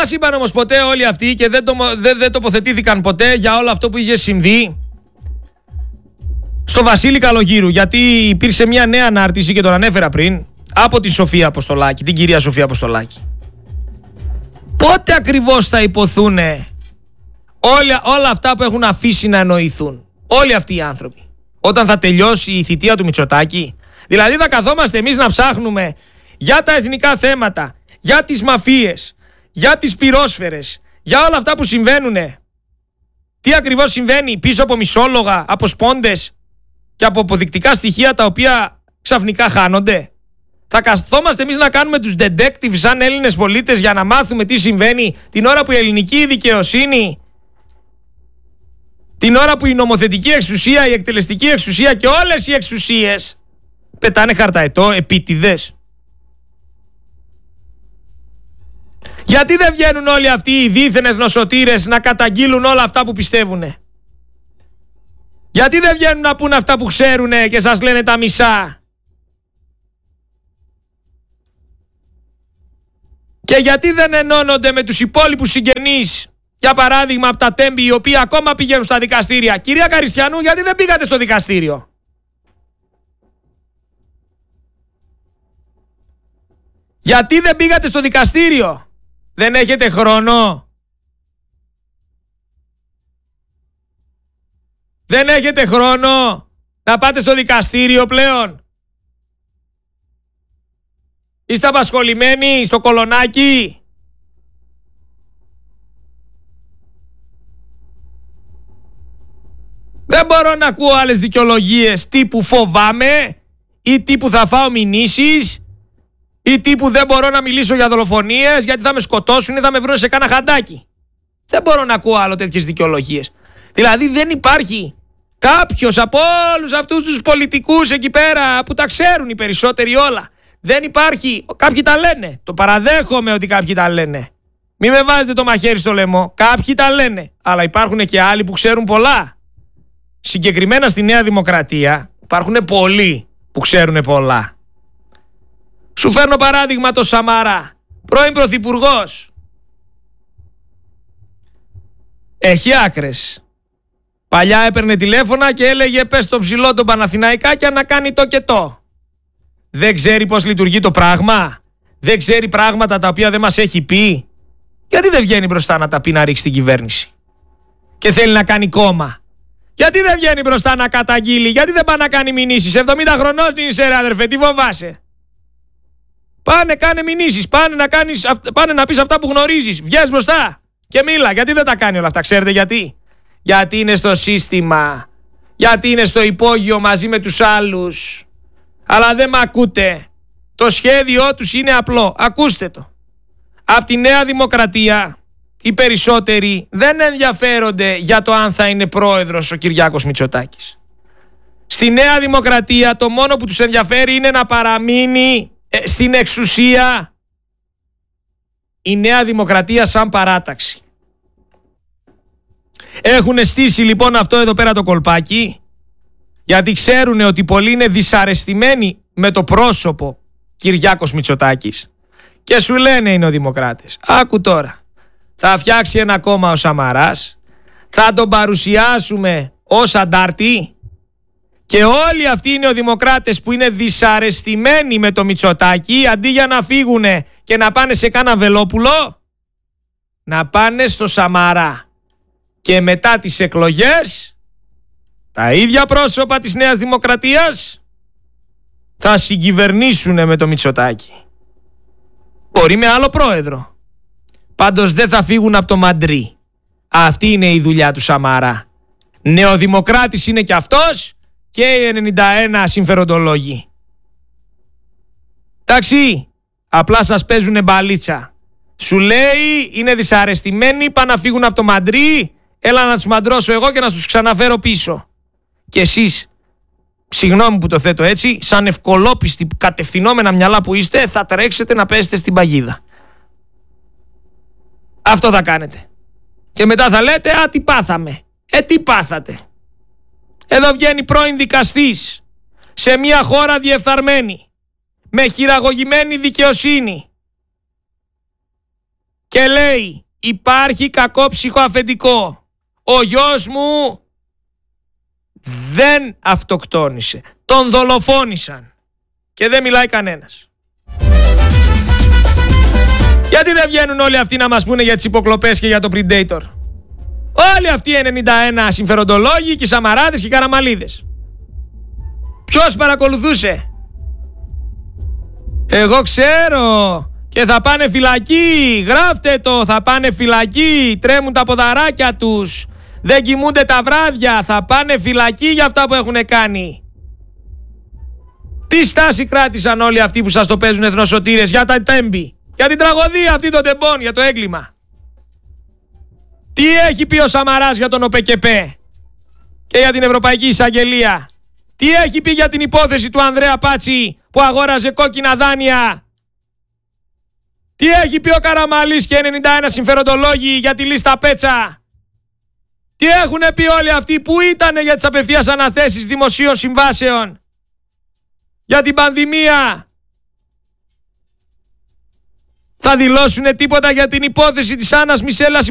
μας είπαν όμως ποτέ όλοι αυτοί και δεν τοποθετήθηκαν ποτέ για όλο αυτό που είχε συμβεί στο Βασίλη Καλογύρου, γιατί υπήρξε μια νέα ανάρτηση και τον ανέφερα πριν από την Σοφία Αποστολάκη, την κυρία Σοφία Αποστολάκη. Πότε ακριβώς θα υποθούν όλα αυτά που έχουν αφήσει να εννοηθούν όλοι αυτοί οι άνθρωποι? Όταν θα τελειώσει η θητεία του Μητσοτάκη? Δηλαδή θα καθόμαστε εμείς να ψάχνουμε για τα εθνικά θέματα, για τις μαφίες, για τις πυρόσφαιρες, για όλα αυτά που συμβαίνουνε? Τι ακριβώς συμβαίνει πίσω από μισόλογα, από σπόντες και από αποδεικτικά στοιχεία τα οποία ξαφνικά χάνονται? Θα καθόμαστε εμείς να κάνουμε τους detectives σαν Έλληνες πολίτες για να μάθουμε τι συμβαίνει την ώρα που η ελληνική δικαιοσύνη, την ώρα που η νομοθετική εξουσία, η εκτελεστική εξουσία και όλες οι εξουσίες πετάνε χαρταετό επίτηδες? Γιατί δεν βγαίνουν όλοι αυτοί οι δίθεν εθνοσωτήρες να καταγγείλουν όλα αυτά που πιστεύουνε? Γιατί δεν βγαίνουν να πούν αυτά που ξέρουνε και σας λένε τα μισά? Και γιατί δεν ενώνονται με τους υπόλοιπους συγγενείς, για παράδειγμα από τα Τέμπη, οι οποίοι ακόμα πηγαίνουν στα δικαστήρια? Κυρία Καριστιανού, γιατί δεν πήγατε στο δικαστήριο? Γιατί δεν πήγατε στο δικαστήριο? Δεν έχετε χρόνο? Δεν έχετε χρόνο να πάτε στο δικαστήριο πλέον? Είστε απασχολημένοι στο κολονάκι? Δεν μπορώ να ακούω άλλες δικαιολογίες τύπου φοβάμαι ή τύπου θα φάω μηνύσεις ή τύπου δεν μπορώ να μιλήσω για δολοφονίες γιατί θα με σκοτώσουν ή θα με βρουν σε κάνα χαντάκι. Δεν μπορώ να ακούω άλλο τέτοιες δικαιολογίες. Δηλαδή δεν υπάρχει κάποιος από όλους αυτούς τους πολιτικούς εκεί πέρα που τα ξέρουν οι περισσότεροι όλα. Δεν υπάρχει. Κάποιοι τα λένε. Το παραδέχομαι ότι κάποιοι τα λένε. Μην με βάζετε το μαχαίρι στο λαιμό. Κάποιοι τα λένε. Αλλά υπάρχουν και άλλοι που ξέρουν πολλά. Συγκεκριμένα στη Νέα Δημοκρατία υπάρχουν πολλοί που ξέρουν πολλά. Σου φέρνω παράδειγμα το Σαμαρά, πρώην πρωθυπουργός. Έχει άκρες. Παλιά έπαιρνε τηλέφωνα και έλεγε πες τον ψηλό τον Παναθηναϊκάκια να κάνει το και το. Δεν ξέρει πώς λειτουργεί το πράγμα? Δεν ξέρει πράγματα τα οποία δεν μας έχει πει? Γιατί δεν βγαίνει μπροστά να τα πει, να ρίξει την κυβέρνηση? Και θέλει να κάνει κόμμα. Γιατί δεν βγαίνει μπροστά να καταγγείλει? Γιατί δεν πάει να κάνει μηνύσεις? 70 χρονών είσαι, ρε αδερφέ, τι φοβάσαι? Πάνε, κάνε μηνύσεις. Πάνε να πεις αυτά που γνωρίζεις. Βγες μπροστά και μίλα. Γιατί δεν τα κάνει όλα αυτά? Ξέρετε γιατί? Γιατί είναι στο σύστημα. Γιατί είναι στο υπόγειο μαζί με τους άλλους. Αλλά δεν μ' ακούτε. Το σχέδιό τους είναι απλό. Ακούστε το. Απ' τη Νέα Δημοκρατία οι περισσότεροι δεν ενδιαφέρονται για το αν θα είναι πρόεδρος ο Κυριάκος Μητσοτάκης. Στη Νέα Δημοκρατία το μόνο που τους ενδιαφέρει είναι να παραμείνει στην εξουσία η Νέα Δημοκρατία σαν παράταξη. Έχουν στήσει λοιπόν αυτό εδώ πέρα το κολπάκι, γιατί ξέρουν ότι πολλοί είναι δυσαρεστημένοι με το πρόσωπο Κυριάκος Μητσοτάκης και σου λένε οι νεοδημοκράτες, άκου τώρα, θα φτιάξει ένα κόμμα ο Σαμαράς, θα τον παρουσιάσουμε ως αντάρτη και όλοι αυτοί οι νεοδημοκράτες που είναι δυσαρεστημένοι με το Μητσοτάκη, αντί για να φύγουν και να πάνε σε κάνα Βελόπουλο, να πάνε στο Σαμαρά. Και μετά τις εκλογές τα ίδια πρόσωπα της Νέας Δημοκρατίας θα συγκυβερνήσουν με το Μητσοτάκη. Μπορεί με άλλο πρόεδρο. Πάντως δεν θα φύγουν από το μαντρί. Αυτή είναι η δουλειά του Σαμαρά. Νεοδημοκράτης είναι και αυτός και οι 91 συμφεροντολόγοι. Εντάξει, απλά σας παίζουνε μπαλίτσα. Σου λέει είναι δυσαρεστημένοι, πάνε να φύγουν από το μαντρί, έλα να τους μαντρώσω εγώ και να τους ξαναφέρω πίσω. Και εσείς, συγγνώμη που το θέτω έτσι, σαν ευκολόπιστοι κατευθυνόμενα μυαλά που είστε, θα τρέξετε να πέσετε στην παγίδα. Αυτό θα κάνετε. Και μετά θα λέτε, α, τι πάθαμε. Τι πάθατε? Εδώ βγαίνει πρώην δικαστής σε μια χώρα διεφθαρμένη, με χειραγωγημένη δικαιοσύνη και λέει υπάρχει κακόψυχο αφεντικό. Ο γιος μου δεν αυτοκτόνησε. Τον δολοφόνησαν. Και δεν μιλάει κανένας. Γιατί δεν βγαίνουν όλοι αυτοί να μας πούνε για τις υποκλοπές και για το Predator? Όλοι αυτοί οι 91 συμφεροντολόγοι και οι Σαμαράδες και οι Καραμαλίδες. Ποιος παρακολουθούσε? Εγώ ξέρω. Και θα πάνε φυλακή. Γράφτε το. Θα πάνε φυλακή. Τρέμουν τα ποδαράκια τους. Δεν κοιμούνται τα βράδια. Θα πάνε φυλακή για αυτά που έχουν κάνει. Τι στάση κράτησαν όλοι αυτοί που σας το παίζουν εθνοσωτήρες για τα τέμπη? Για την τραγωδία αυτή των τεμπών, για το έγκλημα. Τι έχει πει ο Σαμαράς για τον ΟΠΕΚΕΠΕ και για την Ευρωπαϊκή Εισαγγελία? Τι έχει πει για την υπόθεση του Ανδρέα Πάτσι που αγόραζε κόκκινα δάνεια? Τι έχει πει ο Καραμαλής και 91 συμφεροντολόγοι για τη λίστα Πέτσα? Τι έχουν πει όλοι αυτοί που ήταν για τις απευθείας αναθέσεις δημοσίων συμβάσεων? Για την πανδημία? Θα δηλώσουνε τίποτα για την υπόθεση της Άννας Μισέλας